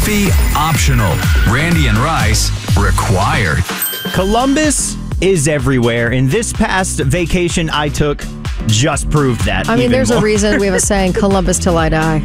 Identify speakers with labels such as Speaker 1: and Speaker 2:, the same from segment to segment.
Speaker 1: Coffee optional. Randy and Rice required.
Speaker 2: Columbus is everywhere, and this past vacation I took just proved that.
Speaker 3: I mean, there's
Speaker 2: more.
Speaker 3: a reason we have a saying, Columbus till I die.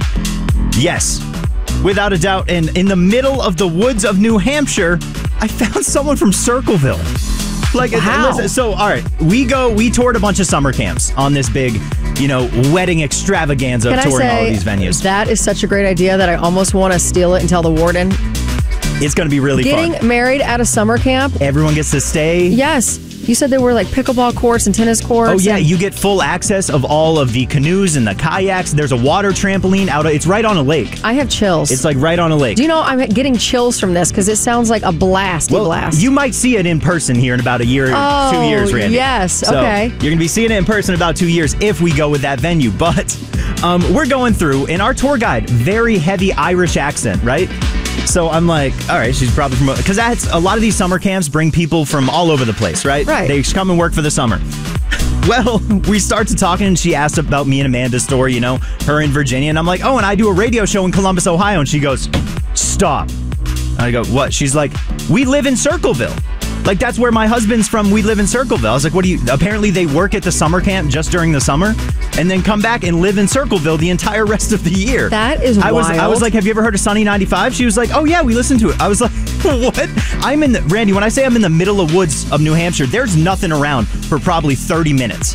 Speaker 2: Yes, without a doubt. And in the middle of the woods of New Hampshire, I found someone from Circleville. Like,
Speaker 3: wow.
Speaker 2: Listen, so, all right, we toured a bunch of summer camps on this big, wedding extravaganza of touring all of these venues.
Speaker 3: That is such a great idea that I almost want to steal it and tell the warden.
Speaker 2: It's going to be really fun.
Speaker 3: Getting married at a summer camp.
Speaker 2: Everyone gets to stay.
Speaker 3: Yes. You said there were like pickleball courts and tennis courts.
Speaker 2: Oh, yeah. You get full access of all of the canoes and the kayaks. There's a water trampoline it's right on a lake.
Speaker 3: I have chills.
Speaker 2: It's like right on a lake.
Speaker 3: Do you know I'm getting chills from this because it sounds like a blast.
Speaker 2: You might see it in person here in about a year, 2 years, Randy.
Speaker 3: Yes.
Speaker 2: So
Speaker 3: okay.
Speaker 2: You're going to be seeing it in person in about 2 years if we go with that venue. But we're going through, and our tour guide, very heavy Irish accent, right? So I'm like, all right, she's probably from... Because that's a lot of these summer camps bring people from all over the place, right?
Speaker 3: Right.
Speaker 2: They come and work for the summer. Well, we start to talking, and she asked about me and Amanda's story, her in Virginia. And I'm like, oh, and I do a radio show in Columbus, Ohio. And she goes, stop. And I go, what? She's like, we live in Circleville. Like, that's where my husband's from. We live in Circleville. I was like, what do you... Apparently, they work at the summer camp just during the summer and then come back and live in Circleville the entire rest of the year.
Speaker 3: That is wild.
Speaker 2: I was like, have you ever heard of Sunny 95? She was like, oh, yeah, we listened to it. I was like, what? Randy, when I say I'm in the middle of woods of New Hampshire, there's nothing around for probably 30 minutes.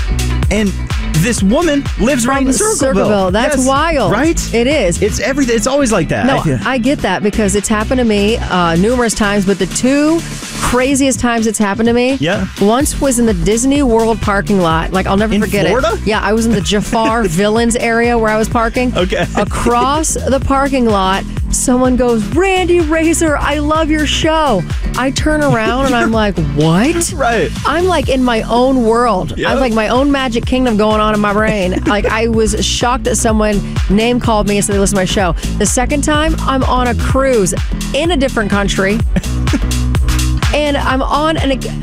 Speaker 2: And this woman lives right in Circleville.
Speaker 3: That's wild.
Speaker 2: Right?
Speaker 3: It is.
Speaker 2: It's everything. It's always like that.
Speaker 3: No, I get that because it's happened to me numerous times, but the two craziest times it's happened to me.
Speaker 2: Yeah.
Speaker 3: Once was in the Disney World parking lot. Like, I'll never forget
Speaker 2: Florida?
Speaker 3: it. Yeah, I was in the Jafar Villains area where I was parking.
Speaker 2: Okay.
Speaker 3: Across the parking lot, someone goes, Randy Razor, I love your show. I turn around and I'm like, what?
Speaker 2: Right.
Speaker 3: I'm like in my own world.
Speaker 2: Yep.
Speaker 3: I have like my own magic kingdom going on in my brain. Like, I was shocked that someone name called me and said they listened to my show. The second time, I'm on a cruise in a different country. And I'm on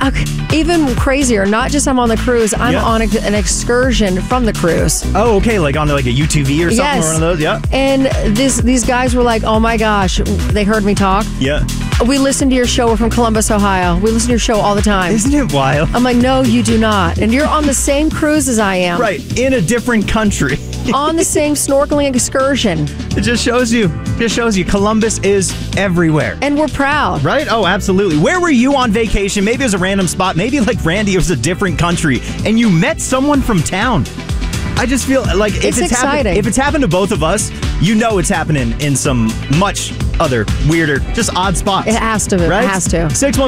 Speaker 3: even crazier. Not just I'm on the cruise. I'm on an excursion from the cruise.
Speaker 2: Oh, okay. Like on like a UTV or something.
Speaker 3: Yes.
Speaker 2: Or one of those. Yeah.
Speaker 3: And these guys were like, oh my gosh, they heard me talk.
Speaker 2: Yeah.
Speaker 3: We listen to your show. We're from Columbus, Ohio. We listen to your show all the time.
Speaker 2: Isn't it wild?
Speaker 3: I'm like, no, you do not. And you're on the same cruise as I am.
Speaker 2: Right. In a different country.
Speaker 3: On the same snorkeling excursion.
Speaker 2: It just shows you. Columbus is everywhere.
Speaker 3: And we're proud.
Speaker 2: Right? Oh, absolutely. Where were you on vacation? Maybe it was a random spot. Maybe like Randy, it was a different country. And you met someone from town. I just feel like if it's
Speaker 3: exciting.
Speaker 2: If it's happened to both of us, it's happening in some much other weirder, just odd spots.
Speaker 3: It has to.
Speaker 2: Right?
Speaker 3: It has to.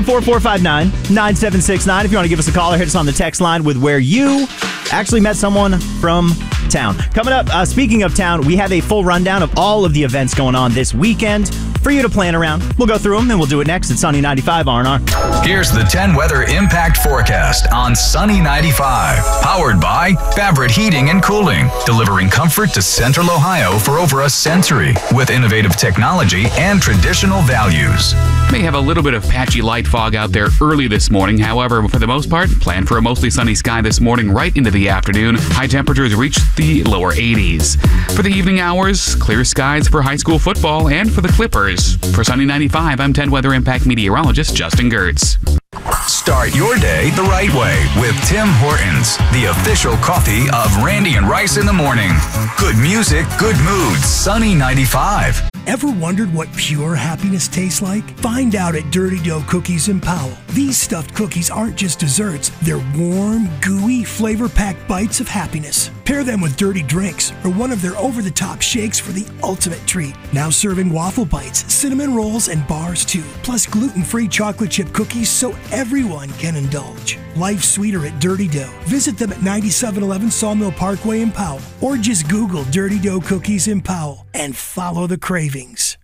Speaker 2: 614-459-9769. If you want to give us a call or hit us on the text line with where you actually met someone from town. Coming up, speaking of town, we have a full rundown of all of the events going on this weekend for you to plan around. We'll go through them and we'll do it next at Sunny 95 R&R.
Speaker 1: Here's the 10 weather impact forecast on Sunny 95. Powered by Favorite Heating and Cooling, delivering comfort to Central Ohio for over a century with innovative technology and traditional values.
Speaker 4: May have a little bit of patchy light fog out there early this morning. However, for the most part, plan for a mostly sunny sky this morning right into the afternoon. High temperatures reach the lower 80s. For the evening hours, clear skies for high school football and for the Clippers. For Sunny 95, I'm 10 Weather Impact meteorologist Justin Gertz.
Speaker 1: Start your day the right way with Tim Hortons, the official coffee of Randy and Rice in the morning. Good music, good moods, Sunny 95.
Speaker 5: Ever wondered what pure happiness tastes like? Find out at Dirty Dough Cookies in Powell. These stuffed cookies aren't just desserts. They're warm, gooey, flavor-packed bites of happiness. Pair them with dirty drinks or one of their over-the-top shakes for the ultimate treat. Now serving waffle bites, cinnamon rolls, and bars too. Plus gluten-free chocolate chip cookies so everyone can indulge. Life's sweeter at Dirty Dough. Visit them at 9711 Sawmill Parkway in Powell or just Google Dirty Dough Cookies in Powell and follow the cravings.